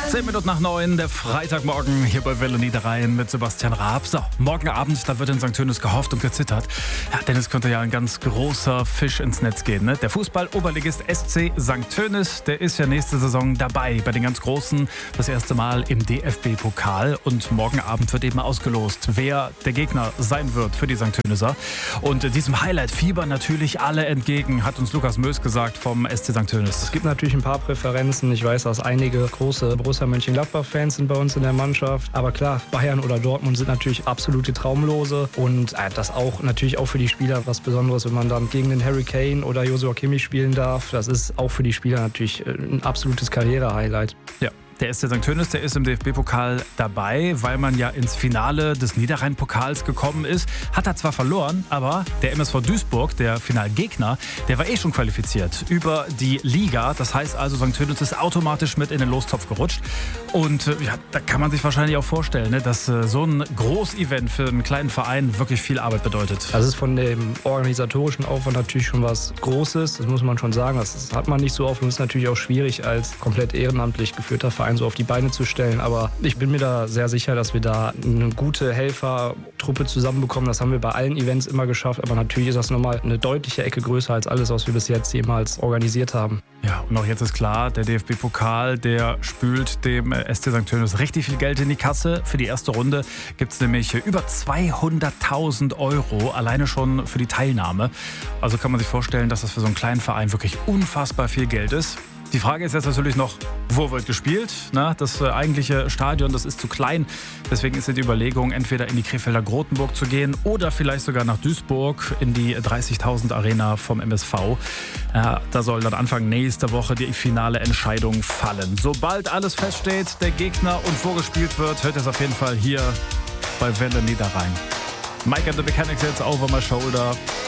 10 Minuten nach 9, der Freitagmorgen hier bei Welle Niederrhein mit Sebastian Raab. So, morgen Abend, da wird in St. Tönis gehofft und gezittert. Ja, denn es könnte ja ein ganz großer Fisch ins Netz gehen. Ne? Der Fußball-Oberligist SC St. Tönis, der ist ja nächste Saison dabei bei den ganz Großen. Das erste Mal im DFB-Pokal. Und morgen Abend wird eben ausgelost, wer der Gegner sein wird für die St. Töniser. Und diesem Highlight fiebern natürlich alle entgegen, hat uns Lukas Möß gesagt vom SC St. Tönis. Es gibt natürlich ein paar Präferenzen. Ich weiß, dass einige große Borussia Mönchengladbach-Fans sind bei uns in der Mannschaft. Aber klar, Bayern oder Dortmund sind natürlich absolute Traumlose. Und das auch natürlich auch für die Spieler was Besonderes, wenn man dann gegen den Harry Kane oder Joshua Kimmich spielen darf. Das ist auch für die Spieler natürlich ein absolutes Karriere-Highlight. Ja. Der SC St. Tönis, der ist im DFB-Pokal dabei, weil man ja ins Finale des Niederrhein-Pokals gekommen ist. Hat er zwar verloren, aber der MSV Duisburg, der Finalgegner, der war schon qualifiziert über die Liga. Das heißt also, St. Tönis ist automatisch mit in den Lostopf gerutscht. Und ja, da kann man sich wahrscheinlich auch vorstellen, ne, dass so ein Großevent für einen kleinen Verein wirklich viel Arbeit bedeutet. Das ist von dem organisatorischen Aufwand natürlich schon was Großes. Das muss man schon sagen. Das hat man nicht so oft und ist natürlich auch schwierig, als komplett ehrenamtlich geführter Verein so auf die Beine zu stellen. Aber ich bin mir da sehr sicher, dass wir da eine gute Helfertruppe zusammenbekommen. Das haben wir bei allen Events immer geschafft. Aber natürlich ist das nochmal eine deutliche Ecke größer als alles, was wir bis jetzt jemals organisiert haben. Ja, und auch jetzt ist klar, der DFB-Pokal, der spült dem SC St. Tönis richtig viel Geld in die Kasse. Für die erste Runde gibt es nämlich über 200.000 € alleine schon für die Teilnahme. Also kann man sich vorstellen, dass das für so einen kleinen Verein wirklich unfassbar viel Geld ist. Die Frage ist jetzt natürlich noch, wo wird gespielt? Na, das eigentliche Stadion, das ist zu klein. Deswegen ist ja die Überlegung, entweder in die Krefelder Grotenburg zu gehen oder vielleicht sogar nach Duisburg in die 30.000 Arena vom MSV. Ja, da soll dann Anfang nächster Woche die finale Entscheidung fallen. Sobald alles feststeht, der Gegner und wo gespielt wird, hört es auf jeden Fall hier bei Welle Niederrhein. Mike and the Mechanics jetzt Over My Shoulder.